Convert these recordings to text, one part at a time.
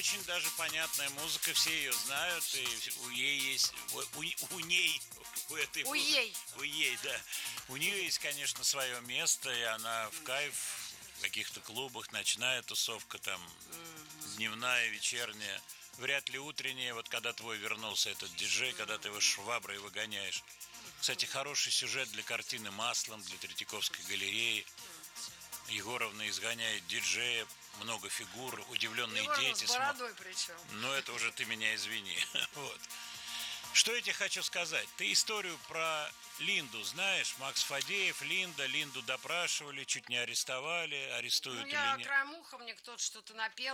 очень даже понятная музыка, все ее знают, и у ей есть, у ней, у этой У ей. у ей, да, у нее есть, конечно, свое место, и она в кайф в каких-то клубах, ночная тусовка там, дневная, вечерняя, вряд ли утренняя, вот когда твой вернулся этот диджей, когда ты его шваброй выгоняешь. Кстати, хороший сюжет для картины «Маслом», для Третьяковской галереи. Егоровна изгоняет диджея, много фигур, удивленные Егоровна дети. с бородой причем. Но это уже ты меня извини. Вот. Что я тебе хочу сказать? Ты историю про Линду знаешь? Макс Фадеев, Линду допрашивали, чуть не арестовали, арестуют или нет? Краем уха мне кто-то что-то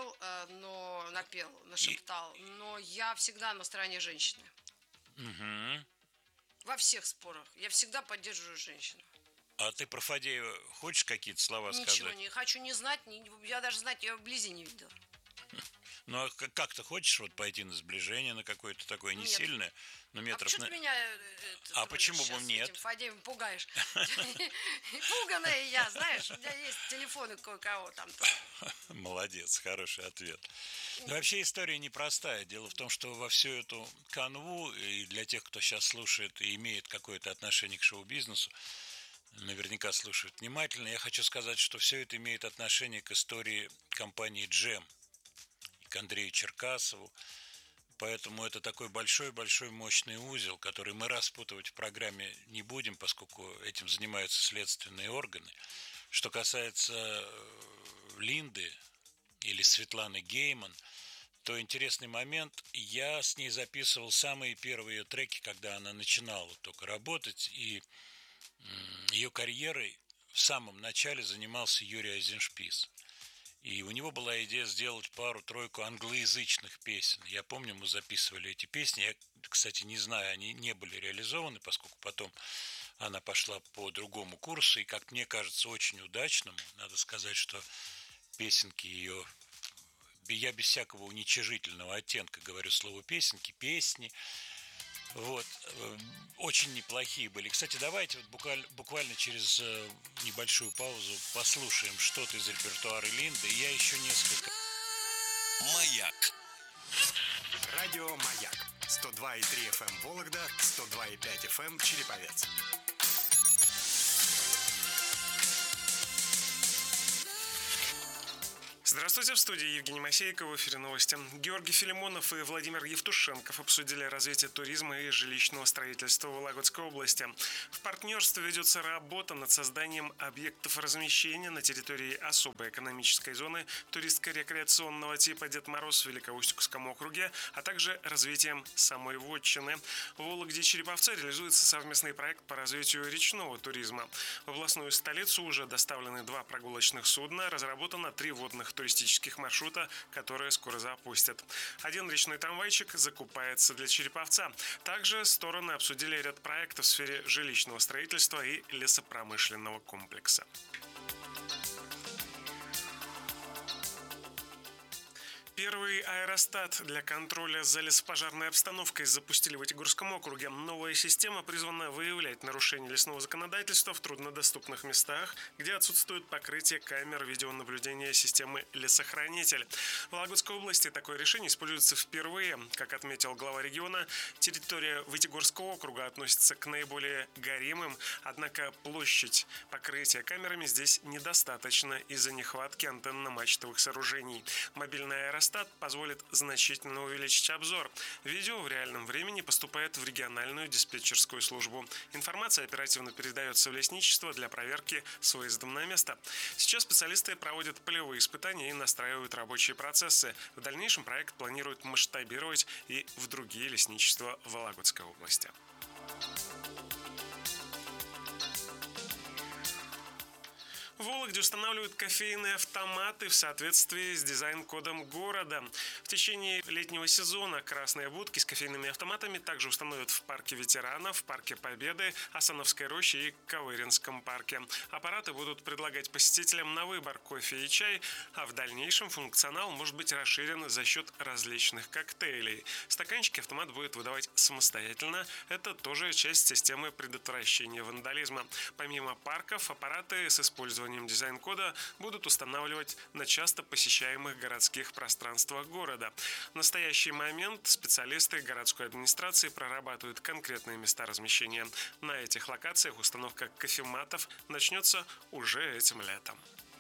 нашептал, но я всегда на стороне женщины. Угу. Во всех спорах. Я всегда поддерживаю женщину. А ты про Фадеева хочешь какие-то слова сказать? Ничего не хочу не знать, я даже знать ее вблизи не видела. Ну, а как ты хочешь вот пойти на сближение, на какое-то такое не Нет. сильное, но метров почему ты меня почему бы нет? этим Фадеевым пугаешь? Пуганая я, знаешь, у меня есть телефоны кое-кого там. Молодец, хороший ответ. Но вообще история непростая. Дело в том, что во всю эту канву, и для тех, кто сейчас слушает и имеет какое-то отношение к шоу-бизнесу, наверняка слушают внимательно, я хочу сказать, что все это имеет отношение к истории компании «Джем», к Андрею Черкасову. Поэтому это такой большой-большой мощный узел, который мы распутывать в программе не будем, поскольку этим занимаются следственные органы. Что касается Линды или Светланы Гейман, то интересный момент. Я с ней записывал самые первые ее треки, когда она начинала только работать, и ее карьерой в самом начале занимался Юрий Айзеншпис. И у него была идея сделать пару-тройку англоязычных песен. Я помню, мы записывали эти песни. Я, кстати, не знаю, они не были реализованы, поскольку потом она пошла по другому курсу. И, как мне кажется, очень удачному. Надо сказать, что песенки ее... Я без всякого уничижительного оттенка говорю слово песенки, песни. Вот. Очень неплохие были. Кстати, давайте вот буквально через небольшую паузу послушаем что-то из репертуара Линды. И я еще несколько... Маяк. Радио «Маяк». 102,3 FM Вологда, 102,5 FM Череповец. Здравствуйте, в студии Евгений Масейко, в эфире новости. Георгий Филимонов и Владимир Евтушенков обсудили развитие туризма и жилищного строительства в Вологодской области. В партнерстве ведется работа над созданием объектов размещения на территории особой экономической зоны туристско-рекреационного типа «Дед Мороз» в Великоустюгском округе, а также развитием самой вотчины. В Вологде и Череповце реализуется совместный проект по развитию речного туризма. В областную столицу уже доставлены 2 прогулочных судна, разработано 3 водных туристических маршрута, которые скоро запустят. 1 речной трамвайчик закупается для Череповца. Также стороны обсудили ряд проектов в сфере жилищного строительства и лесопромышленного комплекса. Первый аэростат для контроля за лесопожарной обстановкой запустили в Вытегорском округе. Новая система призвана выявлять нарушения лесного законодательства в труднодоступных местах, где отсутствует покрытие камер видеонаблюдения системы «Лесохранитель». В Вологодской области такое решение используется впервые. Как отметил глава региона, территория Вытегорского округа относится к наиболее горимым, однако площадь покрытия камерами здесь недостаточно из-за нехватки антенно-мачтовых сооружений. Мобильный аэростат позволит значительно увеличить обзор. Видео в реальном времени поступает в региональную диспетчерскую службу. Информация оперативно передается в лесничество для проверки с выездом на место. Сейчас специалисты проводят полевые испытания и настраивают рабочие процессы. В дальнейшем проект планируют масштабировать и в другие лесничества Вологодской области. В Вологде устанавливают кофейные автоматы в соответствии с дизайн-кодом города. В течение летнего сезона красные будки с кофейными автоматами также установят в парке ветеранов, в парке Победы, Асановской роще и Кавыринском парке. Аппараты будут предлагать посетителям на выбор кофе и чай, а в дальнейшем функционал может быть расширен за счет различных коктейлей. Стаканчики автомат будет выдавать самостоятельно. Это тоже часть системы предотвращения вандализма. Помимо парков, аппараты с использованием использованием дизайн-кода будут устанавливать на часто посещаемых городских пространствах города. В настоящий момент специалисты городской администрации прорабатывают конкретные места размещения. На этих локациях установка кофематов начнется уже этим летом.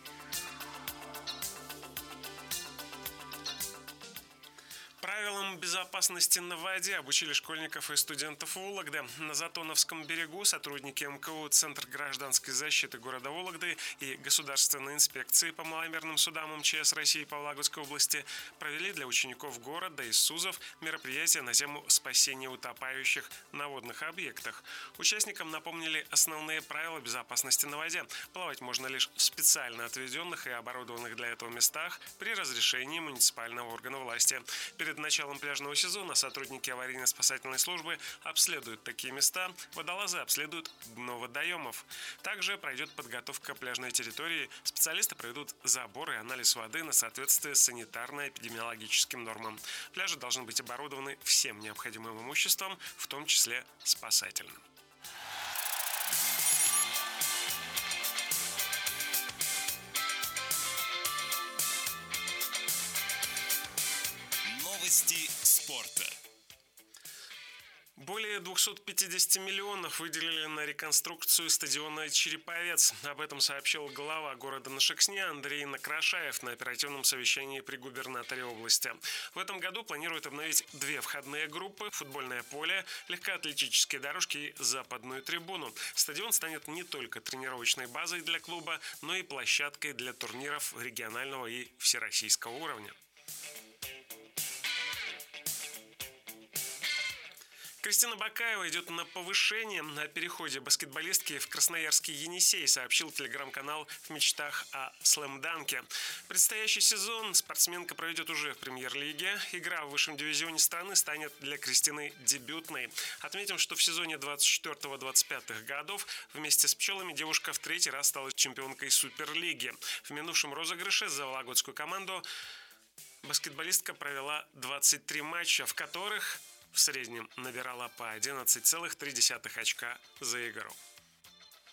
Правилам безопасности на воде обучили школьников и студентов Вологды. На Затоновском берегу сотрудники МКУ, Центр гражданской защиты города Вологды и Государственной инспекции по маломерным судам МЧС России по Вологодской области провели для учеников города и СУЗов мероприятие на тему спасения утопающих на водных объектах. Участникам напомнили основные правила безопасности на воде. Плавать можно лишь в специально отведенных и оборудованных для этого местах при разрешении муниципального органа власти. Перед началом пляжного сезона сотрудники аварийно-спасательной службы обследуют такие места, водолазы обследуют дно водоемов. Также пройдет подготовка пляжной территории, специалисты проведут забор и анализ воды на соответствие санитарно-эпидемиологическим нормам. Пляжи должны быть оборудованы всем необходимым имуществом, в том числе спасательным. Новости спорта. Более 250 миллионов выделили на реконструкцию стадиона «Череповец». Об этом сообщил глава города Нашексне Андрей Накрашаев на оперативном совещании при губернаторе области. В этом году планируют обновить 2 входные группы, футбольное поле, легкоатлетические дорожки и западную трибуну. Стадион станет не только тренировочной базой для клуба, но и площадкой для турниров регионального и всероссийского уровня. Кристина Бакаева идет на повышение. На переходе баскетболистки в красноярский «Енисей», сообщил телеграм-канал «В мечтах о слэм-данке». Предстоящий сезон спортсменка проведет уже в премьер-лиге. Игра в высшем дивизионе страны станет для Кристины дебютной. Отметим, что в сезоне 24-25 годов вместе с «Пчелами» девушка в 3-й раз стала чемпионкой Суперлиги. В минувшем розыгрыше за вологодскую команду баскетболистка провела 23 матча, в которых в среднем набирала по 11,3 очка за игру.